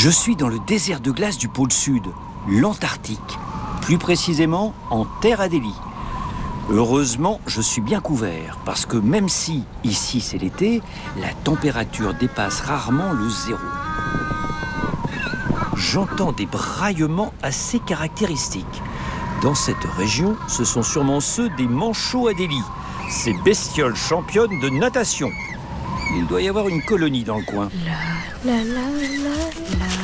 Je suis dans le désert de glace du pôle Sud, l'Antarctique, plus précisément en Terre Adélie. Heureusement, je suis bien couvert, parce que même si, ici c'est l'été, la température dépasse rarement le 0. J'entends des braillements assez caractéristiques. Dans cette région, ce sont sûrement ceux des manchots Adélie, ces bestioles championnes de natation. Il doit y avoir une colonie dans le coin. La la la la la.